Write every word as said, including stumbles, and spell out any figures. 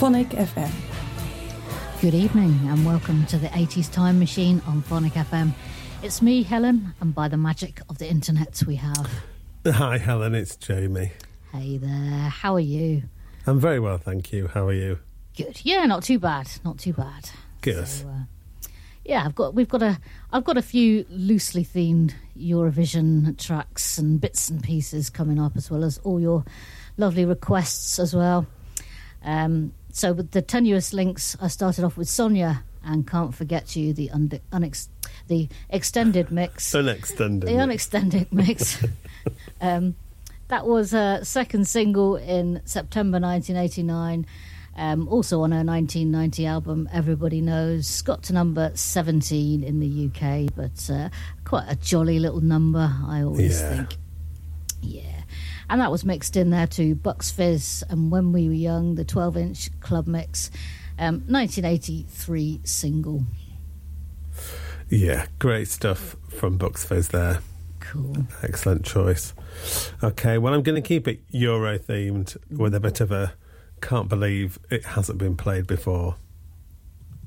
Phonic F M. Good evening and welcome to the eighties Time Machine on Phonic F M. It's me, Helen, and by the magic of the internet we have... Hi, Helen, it's Jamie. Hey there, how are you? I'm very well, thank you. How are you? Good. Yeah, not too bad, not too bad. Good. So, uh, yeah, I've got, we've got a, I've got a few loosely themed Eurovision tracks and bits and pieces coming up, as well as all your lovely requests as well. Um, so with the tenuous links, I started off with Sonia and Can't Forget You, the und- unex- the extended mix. Unextended. The unextended mix. um, that was a second single in September nineteen eighty-nine, um, also on her nineteen ninety album Everybody Knows. Got to number seventeen in the U K, but uh, quite a jolly little number, I always Yeah. think. Yeah. And that was mixed in there to Bucks Fizz and When We Were Young, the twelve-inch club mix, um, nineteen eighty-three single. Yeah, great stuff from Bucks Fizz there. Cool. Excellent choice. Okay, well, I'm going to keep it Euro-themed with a bit of a can't believe it hasn't been played before.